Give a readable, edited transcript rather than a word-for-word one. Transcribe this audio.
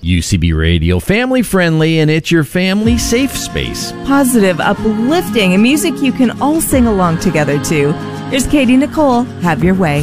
UCB Radio, family friendly, and it's your family safe space. Positive, uplifting, and music you can all sing along together to. Here's Katie Nicole. Have your way.